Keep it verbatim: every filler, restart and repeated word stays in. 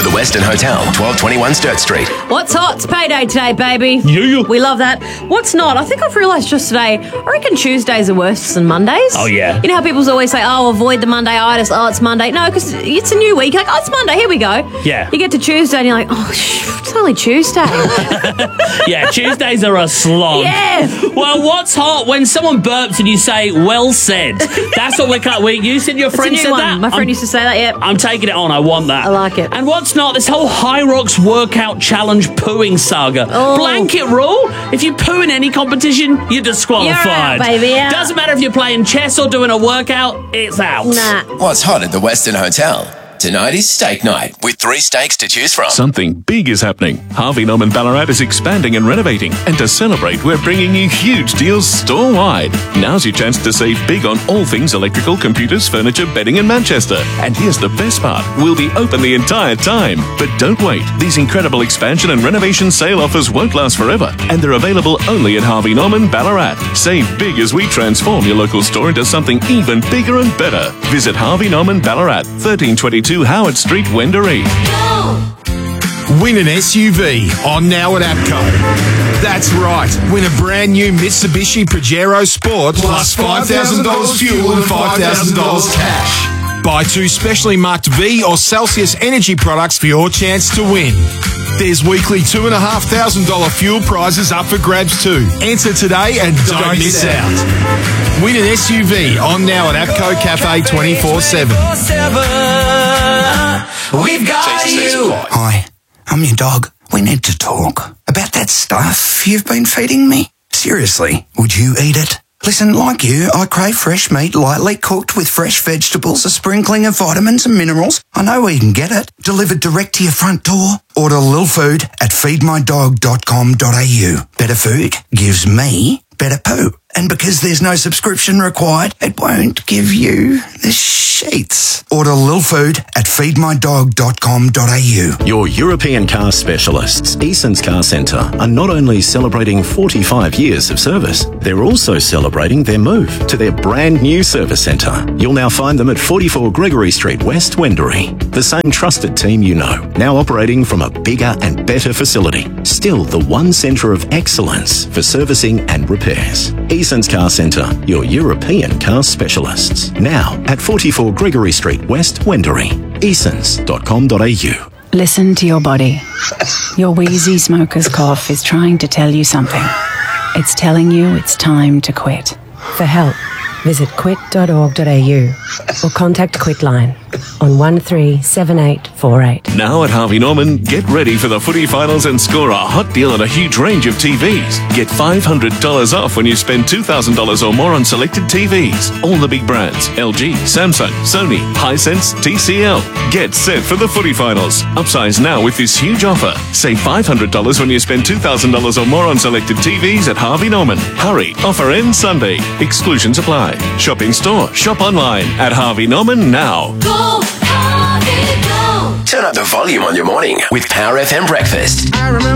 The Western Hotel, twelve twenty-one Sturt Street. What's hot? It's payday today, baby. Yeah. We love that. What's not? I think I've realised just today, I reckon Tuesdays are worse than Mondays. Oh, yeah. You know how people always say, oh, avoid the Monday-itis. Oh, it's Monday. No, because it's a new week. You're like, oh, it's Monday. Here we go. Yeah. You get to Tuesday and you're like, oh, sh- it's only Tuesday. Yeah, Tuesdays are a slog. Yeah. Well, what's hot? When someone burps and you say, well said. That's what we cut. We, you said your It's a friend new said one. that? My friend I'm, used to say that, yeah. I'm taking it on. I want that. I like it. And what's not? This whole High Rocks Workout Challenge pooing saga. Oh. Blanket rule. If you poo in any competition, you're disqualified. You're out, baby, yeah. Doesn't matter if you're playing chess or doing a workout, it's out. Nah. What's hot at the Western Hotel? Tonight is steak night with three steaks to choose from. Something big is happening. Harvey Norman Ballarat is expanding and renovating. And to celebrate, we're bringing you huge deals store-wide. Now's your chance to save big on all things electrical, computers, furniture, bedding in Manchester. And here's the best part. We'll be open the entire time. But don't wait. These incredible expansion and renovation sale offers won't last forever. And they're available only at Harvey Norman Ballarat. Save big as we transform your local store into something even bigger and better. Visit Harvey Norman Ballarat, thirteen twenty-two Howard Street, Wendouree. Win an S U V on Now at APCO. That's right. Win a brand new Mitsubishi Pajero Sport plus five thousand dollars fuel and five thousand dollars cash. Buy two specially marked V or Celsius energy products for your chance to win. There's weekly two thousand five hundred dollars fuel prizes up for grabs too. Enter today and don't, don't miss out. Win an S U V on Now at APCO Cafe twenty-four seven. We've got you. Hi, I'm your dog. We need to talk about that stuff you've been feeding me. Seriously, would you eat it? Listen, like you, I crave fresh meat lightly cooked with fresh vegetables, a sprinkling of vitamins and minerals. I know where you can get it. Delivered direct to your front door. Order Lil Food at feed my dog dot com dot a u. Better food gives me better poo. And because there's no subscription required, it won't give you the sheets. Order Lil Food at feed my dog dot com dot a u. Your European car specialists, Eason's Car Centre, are not only celebrating forty-five years of service, they're also celebrating their move to their brand new service centre. You'll now find them at forty-four Gregory Street West, Wendouree. The same trusted team you know, now operating from a bigger and better facility. Still the one centre of excellence for servicing and repairs. Eason's Car Centre, your European car specialists. Now at forty-four Gregory Street West, Wendouree. easons dot com dot a u. Listen to your body. Your wheezy smoker's cough is trying to tell you something. It's telling you it's time to quit. For help, visit quit dot org dot a u or contact Quitline on one three seven eight four eight. Now at Harvey Norman, get ready for the footy finals and score a hot deal on a huge range of T Vs. Get five hundred dollars off when you spend two thousand dollars or more on selected T Vs. All the big brands, L G, Samsung, Sony, Hisense, T C L. Get set for the footy finals. Upsize now with this huge offer. Save five hundred dollars when you spend two thousand dollars or more on selected T Vs at Harvey Norman. Hurry, offer ends Sunday. Exclusions apply. Shop in store, shop online at Harvey Norman now. Go, Harvey, go. Turn up the volume on your morning with Power F M Breakfast. I remember